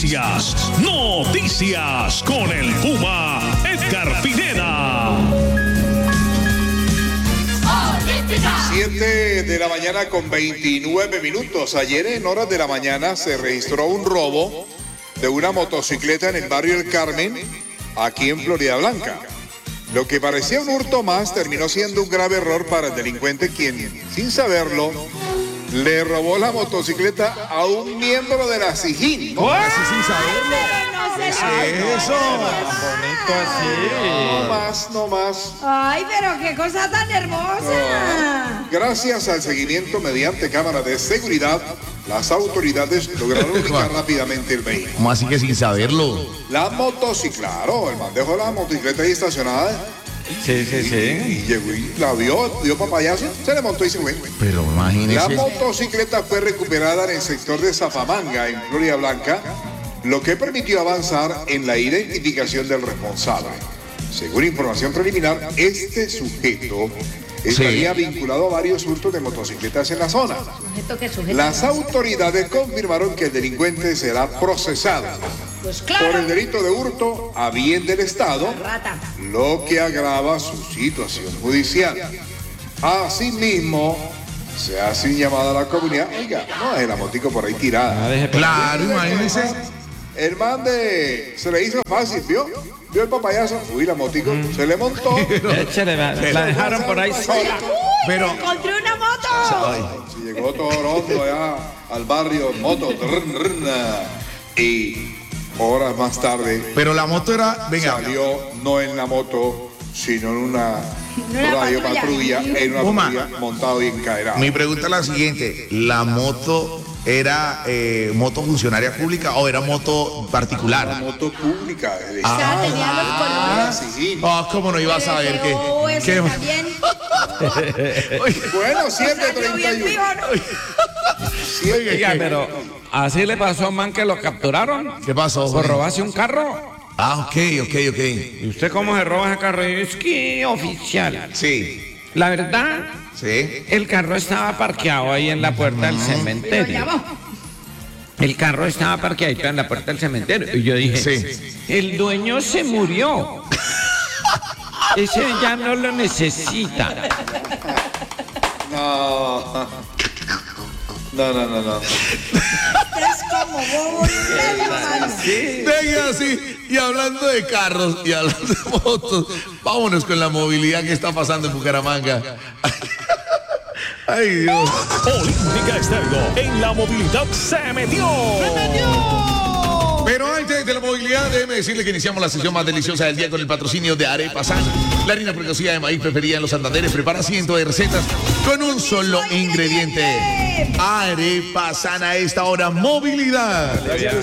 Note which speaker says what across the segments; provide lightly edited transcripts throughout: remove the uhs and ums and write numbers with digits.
Speaker 1: Noticias con el Puma Edgar Pineda.
Speaker 2: 7 de la mañana con 29 minutos. Ayer en horas de la mañana se registró un robo de una motocicleta en el barrio El Carmen, aquí en Florida Blanca. Lo que parecía un hurto más terminó siendo un grave error para el delincuente, quien, sin saberlo, le robó la motocicleta a un miembro de la SIJIN.
Speaker 3: ¿Cómo así sin saberlo?
Speaker 2: ¿Qué es eso?
Speaker 3: Bonito así.
Speaker 2: No más.
Speaker 4: Ay, pero qué cosa tan hermosa.
Speaker 2: Gracias al seguimiento mediante cámaras de seguridad, las autoridades lograron ubicar rápidamente el vehículo.
Speaker 3: ¿Cómo así que sin saberlo?
Speaker 2: La motocicleta, claro, el man dejó la motocicleta ahí estacionada.
Speaker 3: Sí.
Speaker 2: Y llegó y la vio papayazo, se le montó y se fue.
Speaker 3: Pero imagínese.
Speaker 2: La motocicleta fue recuperada en el sector de Zapamanga, en Florida Blanca, lo que permitió avanzar en la identificación del responsable. Según información preliminar, este sujeto estaría vinculado a varios hurtos de motocicletas en la zona. Las autoridades confirmaron que el delincuente será procesado por el delito de hurto a bien del Estado, lo que agrava su situación judicial. Asimismo, se hace un llamado a la comunidad. Oiga, no deje la motico por ahí tirada.
Speaker 3: Claro, imagínese.
Speaker 2: El man se le hizo fácil, ¿vio? Vio el papayazo, uy, la motico, se le montó.
Speaker 5: Échale, la dejaron por ahí sola.
Speaker 3: Pero
Speaker 4: ¡Encontré una moto!
Speaker 2: Si llegó todo rondo allá al barrio, moto, y horas más tarde
Speaker 3: pero la moto era, venga,
Speaker 2: salió no en la moto, sino en una
Speaker 4: Una
Speaker 2: radio patrulla, en una
Speaker 3: Uma.
Speaker 2: patrulla montado y encadenado.
Speaker 3: mi pregunta es la siguiente: ¿la moto era moto funcionaria pública o era moto
Speaker 2: Una
Speaker 3: moto
Speaker 2: moto pública.
Speaker 4: Tenía los colores.
Speaker 2: Sí.
Speaker 3: ¿Cómo no iba a saber que?
Speaker 4: Oh, eso
Speaker 3: que-
Speaker 4: está bien.
Speaker 2: Bueno,
Speaker 4: Salió bien
Speaker 2: 7:31.
Speaker 4: vivo, ¿no?
Speaker 5: Oiga, pero así le pasó a un man que lo capturaron
Speaker 3: ¿Qué pasó?
Speaker 5: por robarse un carro.
Speaker 3: Ok.
Speaker 5: ¿Y usted cómo se roba ese carro? Es que oficial.
Speaker 3: Sí,
Speaker 5: La verdad,
Speaker 3: sí.
Speaker 5: el carro estaba parqueado ahí en la puerta del
Speaker 4: Lo
Speaker 5: cementerio.
Speaker 4: llamó.
Speaker 5: El carro estaba parqueadito en la puerta del cementerio. Y yo dije,
Speaker 3: Sí.
Speaker 5: el dueño se murió. Ese ya no lo necesita.
Speaker 2: No.
Speaker 4: Es como bobo y medio, mano.
Speaker 3: Venga, así. Y hablando de carros y hablando de motos, vámonos con la movilidad que está pasando en Bucaramanga. Ay, Dios.
Speaker 1: Olímpica Estéreo en la movilidad se metió.
Speaker 3: Pero antes de la movilidad, déjeme decirle que iniciamos la sesión más deliciosa del día con el patrocinio de Arepa San, la harina precocida de maíz preferida en los Santanderes. Prepara cientos de recetas con un solo ingrediente. Arepa San a esta hora, movilidad.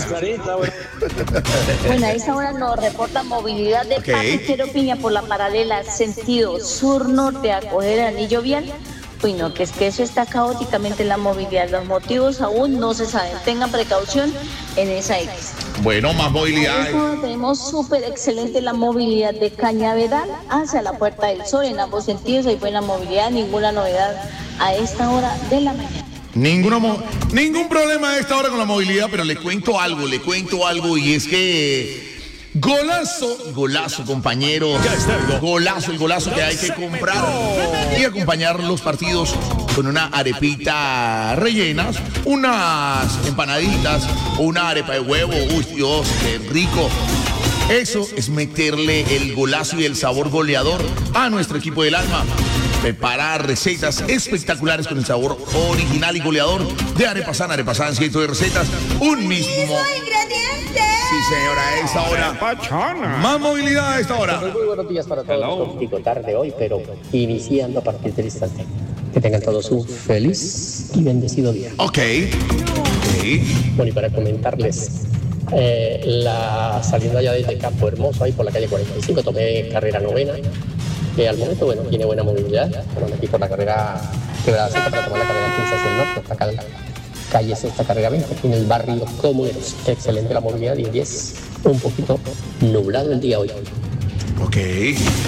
Speaker 6: Bueno, a esta hora nos reporta movilidad de Papiquero Piña por la paralela sentido sur-norte a coger el anillo vial. Uy, no, que es que eso está caóticamente en la movilidad. Los motivos aún no se saben. Tengan precaución en esa X.
Speaker 3: Bueno, más
Speaker 6: A
Speaker 3: movilidad.
Speaker 6: esta hora tenemos súper excelente la movilidad de Cañaveral hacia la Puerta del Sol en ambos sentidos. Hay buena movilidad, ninguna novedad a esta hora de la mañana.
Speaker 3: Ningún problema a esta hora con la movilidad, pero le cuento algo y es que golazo compañero, el golazo que hay que comprar y acompañar los partidos con una arepita rellenas, unas empanaditas o una arepa de huevo. Uy, Dios, qué rico. Eso es meterle el golazo y el sabor goleador a nuestro equipo del alma. Preparar recetas espectaculares con el sabor original y goleador de Arepa San, cientos de recetas, un mismo.
Speaker 4: ¡Ingrediente!
Speaker 3: Sí, señora, a esta hora. Más movilidad a esta hora.
Speaker 7: Muy buenos días para todos. Un poquito tarde hoy, pero iniciando a partir del instante. Que tengan todos un feliz y bendecido día.
Speaker 3: Ok.
Speaker 7: Bueno, y para comentarles, saliendo allá desde Campo Hermoso, ahí por la calle 45, tomé carrera novena. Que al momento, bueno, tiene buena movilidad. Bueno, aquí por la carrera Quebrada Seca para tomar la carrera 15 hacia el norte, hasta acá la calle Sexta Carrera 20, aquí en el barrio Comuneros. Excelente la movilidad y es un poquito nublado el día hoy.
Speaker 3: Ok.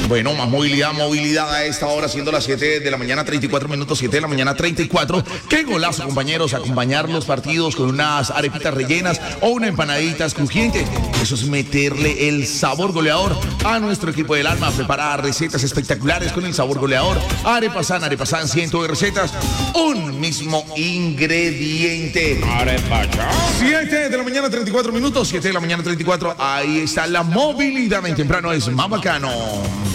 Speaker 3: Bueno, más movilidad a esta hora, siendo las 7 de la mañana, 34 minutos, 7 de la mañana, 34. Qué golazo, compañeros, acompañar los partidos con unas arepitas rellenas o una empanadita crujiente. Eso es meterle el sabor goleador a nuestro equipo del alma, preparar recetas espectaculares con el sabor goleador. Arepasan, cientos de recetas, un mismo ingrediente. 7 de la mañana, 34 minutos, 7 de la mañana, 34. Ahí está la movilidad en temprano, es más bacano.